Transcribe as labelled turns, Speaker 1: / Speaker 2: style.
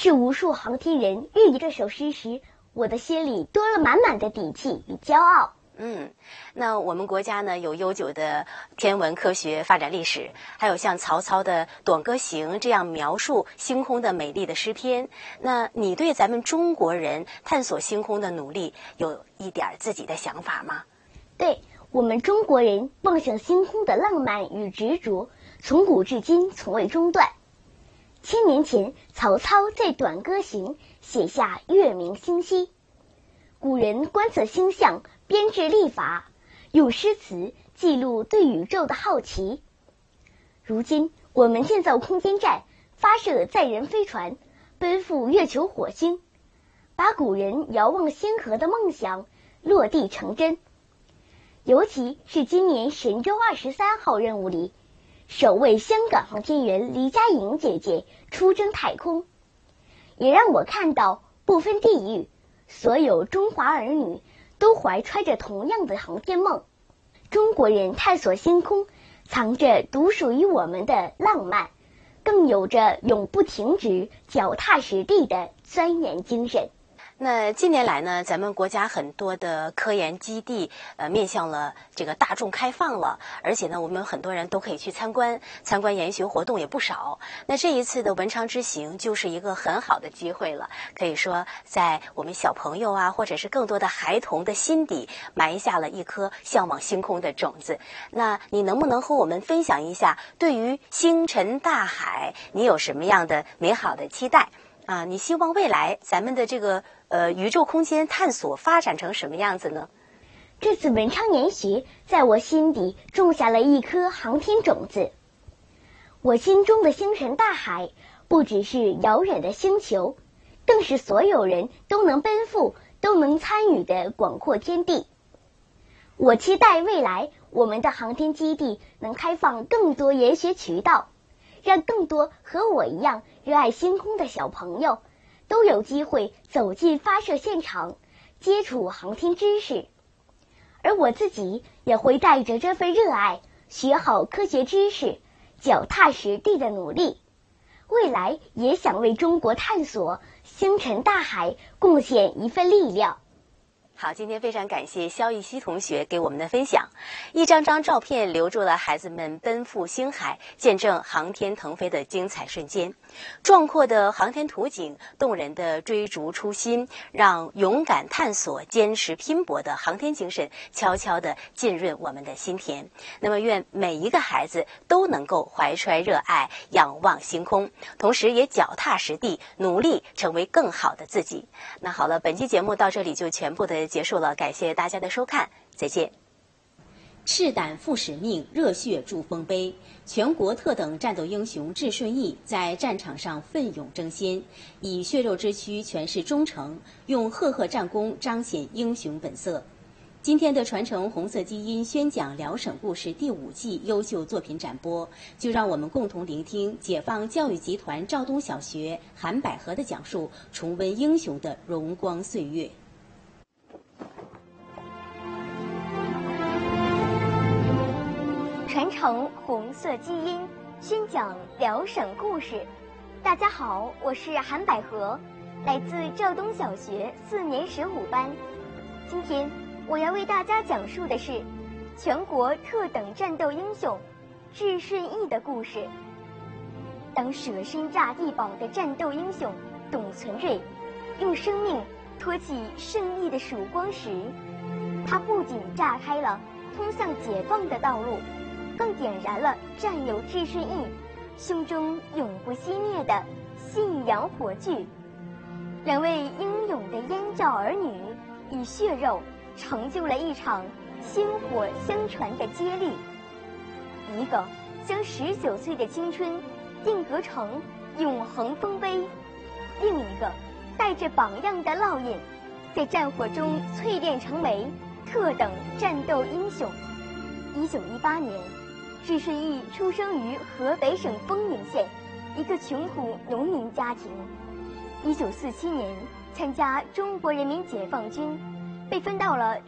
Speaker 1: 是无数航天人阅读这首诗时，我的心里多了满满的底气与骄傲。
Speaker 2: 那我们国家呢有悠久的天文科学发展历史，还有像曹操的《短歌行》这样描述星空的美丽的诗篇。那你对咱们中国人探索星空的努力有一点自己的想法吗？
Speaker 1: 对，我们中国人望向星空的浪漫与执着，从古至今从未中断。千年前，曹操在《短歌行》写下月明星稀。古人观测星象，编制历法，用诗词记录对宇宙的好奇。如今，我们建造空间站，发射载人飞船，奔赴月球火星，把古人遥望星河的梦想落地成真。尤其是今年神舟23号任务里，首位香港航天员黎佳颖姐姐出征太空，也让我看到不分地域，所有中华儿女都怀揣着同样的航天梦。中国人探索星空，藏着独属于我们的浪漫，更有着永不停止、脚踏实地的钻研精神。
Speaker 2: 那近年来呢，咱们国家很多的科研基地面向了这个大众开放了，而且呢，我们很多人都可以去参观研学活动也不少。那这一次的文昌之行就是一个很好的机会了，可以说在我们小朋友啊，或者是更多的孩童的心底埋下了一颗向往星空的种子。那你能不能和我们分享一下，对于星辰大海，你有什么样的美好的期待？你希望未来咱们的这个宇宙空间探索发展成什么样子呢？
Speaker 1: 这次文昌研学在我心底种下了一颗航天种子。我心中的星辰大海，不只是遥远的星球，更是所有人都能奔赴、都能参与的广阔天地。我期待未来我们的航天基地能开放更多研学渠道，让更多和我一样热爱星空的小朋友都有机会走进发射现场，接触航天知识。而我自己也会带着这份热爱，学好科学知识，脚踏实地的努力。未来也想为中国探索星辰大海贡献一份力量。
Speaker 2: 好，今天非常感谢肖逸西同学给我们的分享。一张张照片留住了孩子们奔赴星海、见证航天腾飞的精彩瞬间。壮阔的航天图景，动人的追逐初心，让勇敢探索、坚持拼搏的航天精神悄悄地浸润我们的心田。那么，愿每一个孩子都能够怀揣热爱，仰望星空，同时也脚踏实地，努力成为更好的自己。那好了，本期节目到这里就全部的结束了，感谢大家的收看，再见。赤胆负使命，热血铸丰碑。全国特等战斗英雄智顺义在战场上奋勇争先，以血肉之躯诠释忠诚，用赫赫战功彰显英雄本色。今天的传承红色基因宣讲辽沈故事第5季优秀作品展播，就让我们共同聆听解放教育集团肇东小学韩百合的讲述，重温英雄的荣光岁月。
Speaker 1: 传承红色基因，宣讲辽沈故事。大家好，我是韩百合，来自肇东小学4年15班。今天我要为大家讲述的是全国特等战斗英雄智顺义的故事。当舍身炸地堡的战斗英雄董存瑞用生命托起胜利的曙光时，他不仅炸开了通向解放的道路，更点燃了战友智顺义胸中永不熄灭的信仰火炬。2位英勇的燕赵儿女以血肉成就了一场薪火相传的接力，一个将19岁的青春定格成永恒丰碑，另一个带着榜样的烙印，在战火中淬炼成为特等战斗英雄。1918年，智顺义出生于河北省丰宁县一个穷苦农民家庭。1947年参加中国人民解放军，被分到了